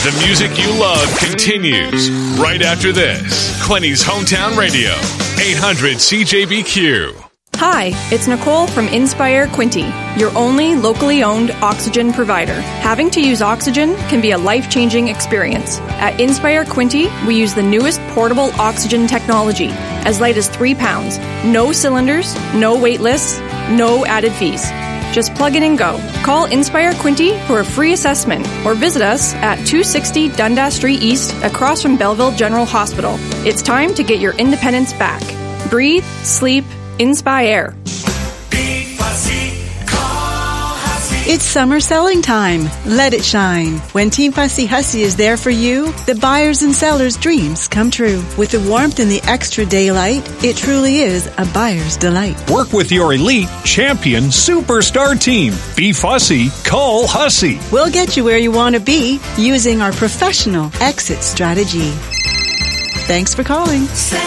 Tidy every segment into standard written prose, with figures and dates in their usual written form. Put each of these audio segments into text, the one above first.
The music you love continues right after this. Quinny's Hometown Radio, 800 CJBQ. Hi, it's Nicole from Inspire Quinty, your only locally owned oxygen provider. Having to use oxygen can be a life-changing experience. At Inspire Quinty, we use the newest portable oxygen technology, as light as 3 pounds. No cylinders, no wait lists, no added fees. Just plug in and go. Call Inspire Quinty for a free assessment or visit us at 260 Dundas Street East across from Belleville General Hospital. It's time to get your independence back. Breathe, sleep, Inspire. It's summer selling time. Let it shine. When Team Fussy Hussy is there for you, the buyers and sellers' dreams come true. With the warmth and the extra daylight, it truly is a buyer's delight. Work with your elite, champion, superstar team. Be fussy, call Hussy. We'll get you where you want to be using our professional exit strategy. Thanks for calling.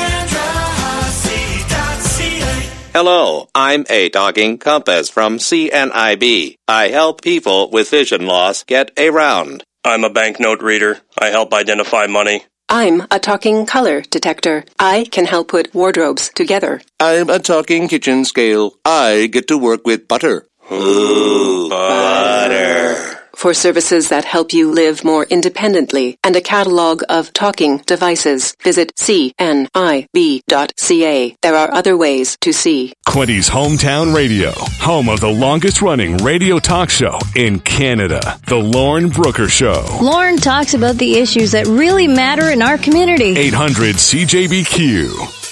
Hello, I'm A. Talking Compass from CNIB. I help people with vision loss get around. I'm a banknote reader. I help identify money. I'm a talking color detector. I can help put wardrobes together. I'm a talking kitchen scale. I get to work with butter. Ooh, butter. For services that help you live more independently and a catalog of talking devices, visit cnib.ca. There are other ways to see. Quinty's Hometown Radio, home of the longest-running radio talk show in Canada, The Lauren Brooker Show. Lauren talks about the issues that really matter in our community. 800 CJBQ.